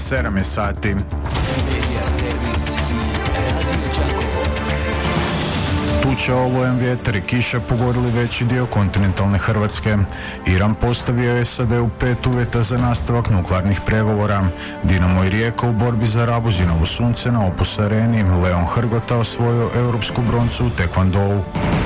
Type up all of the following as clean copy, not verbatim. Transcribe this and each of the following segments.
7 je sati. Tuča, olujem, vjetar i kiša pogodili veći dio kontinentalne Hrvatske. Iran postavio SAD-u 5 uvjeta za nastavak nuklearnih pregovora. Dinamo i Rijeka u borbi za Rabuzinovo sunce na Opus Areni. Leon Hrgota osvojio europsku broncu u tekvondou.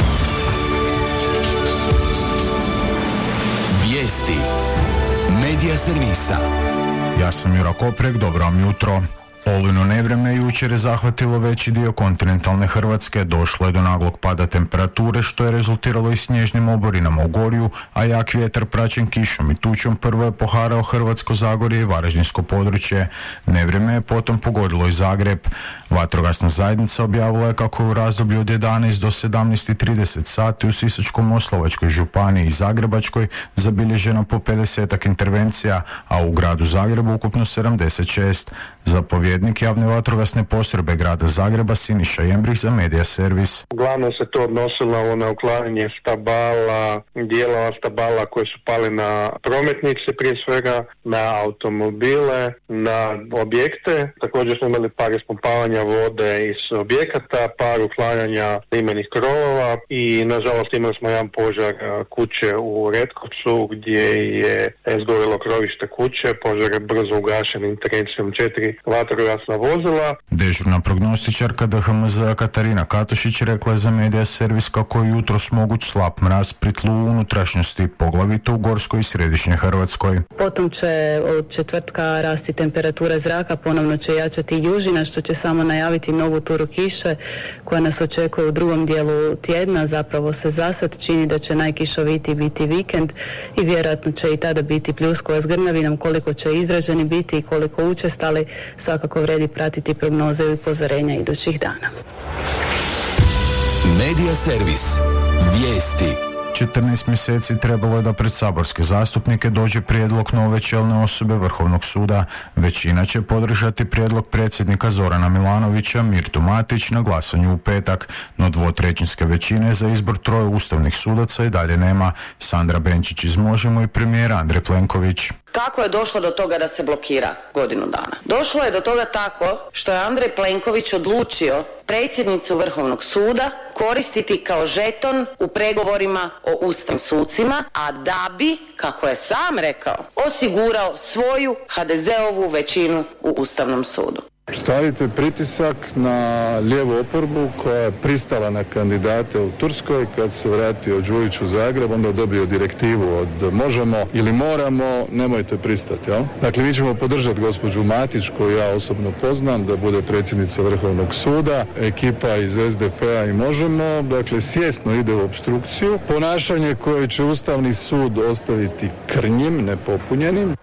Vijesti Medija servisa. Ja sam Jura Koprek, dobro vam jutro. Olujno nevrijeme jučer je zahvatilo veći dio kontinentalne Hrvatske, došlo je do naglog pada temperature što je rezultiralo i snježnim oborinama u Gorju, a jak vjetar praćen kišom i tučom prvo je poharao Hrvatsko Zagorje i Varaždinsko područje. Nevrijeme je potom pogodilo i Zagreb. Vatrogasna zajednica objavila je kako je u razdoblju od 11 do 17:30 sati u Sisačko-moslavačkoj županiji i Zagrebačkoj zabilježeno po 50-ak intervencija, a u gradu Zagrebu ukupno 76. Zapovjednik javne vatrogasne postrojbe grada Zagreba Siniša Jembrih za Medija servis. Uglavnom se to odnosilo na uklanjanje stabala, dijelova stabala koji su pali na prometnice, prije svega na automobile, na objekte. Također smo imali par ispumpavanja vode iz objekata, par uklanjanja limenih krovova i nažalost imali smo jedan požar kuće u Retkovcu gdje je izgorilo krovište kuće. Požar je brzo ugašen intervencijom 4 vatrogasna vozila. Dežurna prognostičarka DHMZ Katarina Katošić rekla je za Medija servis kako je jutros moguć slab mraz pri tlu u unutrašnjosti, poglavito u Gorskoj i Središnjoj Hrvatskoj. Potom će od četvrtka rasti temperatura zraka, ponovno će jačati južina što će samo najaviti novu turu kiše koja nas očekuje u drugom dijelu tjedna. Zapravo se zasad čini da će najkišovitiji biti vikend i vjerojatno će i tada biti pljuskova s grmljavinom. Koliko će izraženi biti i koliko učestali svakako vredi pratiti prognoze i upozorenja idućih dana. Medija servis. Vijesti. 14 mjeseci trebalo je da pred saborske zastupnike dođe prijedlog nove čelne osobe Vrhovnog suda. Većina će podržati prijedlog predsjednika Zorana Milanovića, Mirtu Matić, na glasanju u petak, no dvotrećinske većine za izbor 3 ustavnih sudaca i dalje nema. Sandra Benčić iz Možemo i premijer Andrej Plenković. Kako je došlo do toga da se blokira godinu dana? Došlo je do toga tako što je Andrej Plenković odlučio predsjednicu Vrhovnog suda koristiti kao žeton u pregovorima o ustavnim sucima, a da bi, kako je sam rekao, osigurao svoju HDZ-ovu većinu u Ustavnom sudu. Stavite pritisak na lijevu oporbu koja je pristala na kandidate u Turskoj. Kad se vratio Đujić u Zagreb, onda dobio direktivu od možemo ili moramo, nemojte pristati. Jel? Dakle, mi ćemo podržati gospođu Matić, koju ja osobno poznam, da bude predsjednica Vrhovnog suda. Ekipa iz SDP-a i Možemo, dakle, svjesno ide u opstrukciju. Ponašanje koje će Ustavni sud ostaviti krnjim, nepopunjenim.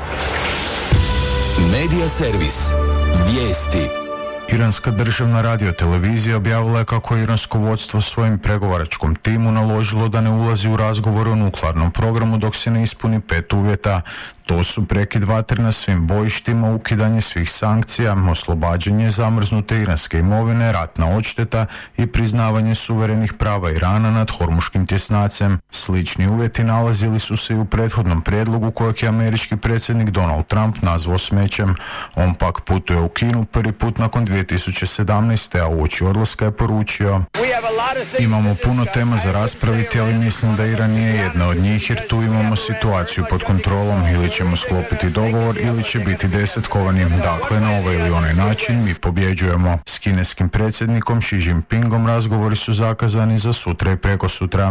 Medija servis. Vijesti. Iranska državna radiotelevizija objavila je kako je iransko vodstvo svojim pregovaračkom timu naložilo da ne ulazi u razgovor o nuklearnom programu dok se ne ispuni 5 uvjeta. To su prekid vatre na svim bojištima, ukidanje svih sankcija, oslobađanje zamrznute iranske imovine, ratna odšteta i priznavanje suverenih prava Irana nad Hormuškim tjesnacem. Slični uvjeti nalazili su se i u prethodnom prijedlogu kojeg je američki predsjednik Donald Trump nazvao smećem. On pak putuje u Kinu prvi put nakon 2017. a uoči odlaska je poručio: imamo puno tema za raspraviti, ali mislim da Iran nije jedna od njih jer tu imamo situaciju pod kontrolom, ili ćemo sklopiti dogovor ili će biti desetkovani. Dakle, na ovaj ili onaj način mi pobjeđujemo. S kineskim predsjednikom Xi Jinpingom razgovori su zakazani za sutra i prekosutra.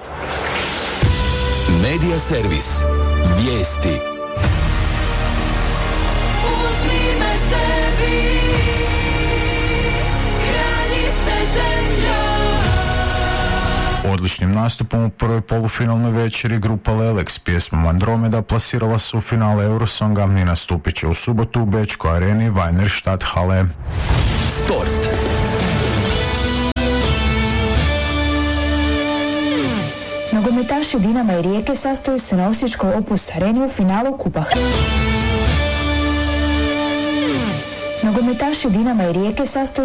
Medija servis. Vijesti. Odličnim nastupom u prvoj polufinalnoj večeri grupa Lelek s pjesmom Andromeda plasirala se u finale Eurosonga i nastupit će u subotu u Bečkoj areni Weinerstadt Halle. Sport. Nogometaši Dinama i Rijeke sastaju se na osječkoj Opus areni u finalu Kupa. Nogometaši Dinama i Rijeke sastaju